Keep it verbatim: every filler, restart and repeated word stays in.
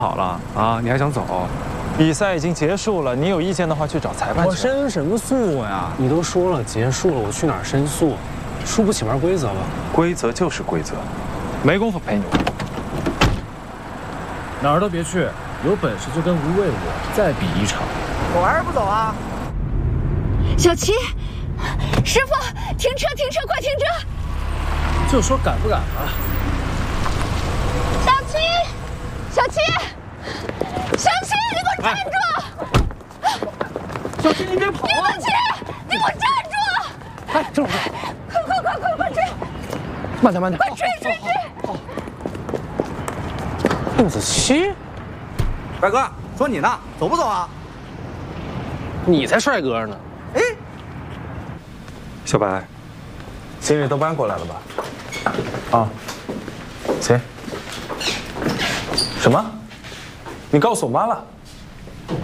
好了啊，你还想走？比赛已经结束了，你有意见的话去找裁判去。 我申什么诉呀？你都说了结束了，我去哪儿申诉？输不起玩规则了。 规则就是规则，没工夫陪你玩。 哪儿都别去，有本事就跟吴卫我再比一场。 走还是不走啊？ 小齐，师傅，停车，停车，快停车！ 就说敢不敢吧。 小齐，小齐，小齐，你给我站住！ 小齐，你别跑啊！ 小齐，你给我站住！ 哎，这么快快快快快追！ 慢点慢点， 快追追追！ 邓紫棋， 帅哥，说你呢，走不走啊？ 你才帅哥呢！ 哎， 小白，行李都搬过来了吧？啊，行。什么？你告诉我妈了？